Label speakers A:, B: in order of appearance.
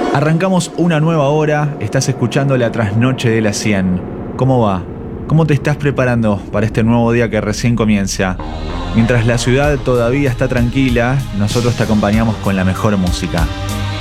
A: Arrancamos una nueva hora, estás escuchando la trasnoche de la 100. ¿Cómo va? ¿Cómo te estás preparando para este nuevo día que recién comienza? Mientras la ciudad todavía está tranquila, nosotros te acompañamos con la mejor música.